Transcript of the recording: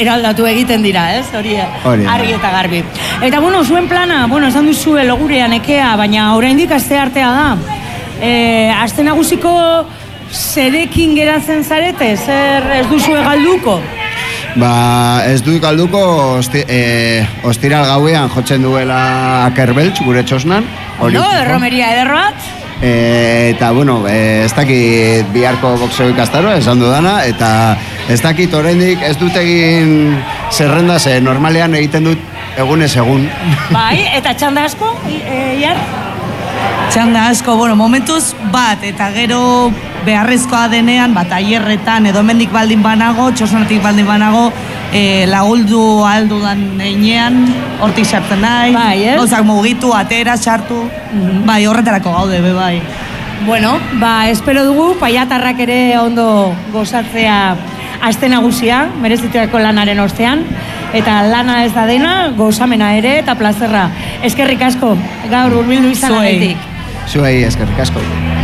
eraldatu egiten dira, ez? Hori argi eta garbi. Eta, zuen plana, esan duzue logurean ekea, baina oraindik aste artea da. Aste nagusiko zerekin geratzen zarete, zer ez duzue galduko? Ez du galduko ostiral gauean jotzen duela Akerbeltz, gure txosnan. Romeria eder bat? Eta, ez dakit biharko boxeo ikastaroa, esan dudana, eta ez dakit oraindik ez dut egin zerrenda, ze normalean egiten dut egunez egun. Bai, eta txanda asko, Iar? Txanda asko, momentuz bat, eta gero beharrezkoa denean, tailerretan edo hemendik baldin banago, txosnatik baldin banago, laguldu aldudan einean, hortik sartzen nahi, gauzak mugitu, atera, sartu, horretarako gaude, bai. Espero dugu, paiatarrak ere ondo gozatzea aste nagusia, merezitutako lanaren ostean, eta lana ez da dena, gozamena ere eta plazerra. Eskerrik asko, gaur hurbildu izanagatik. Zuei, eskerrik asko.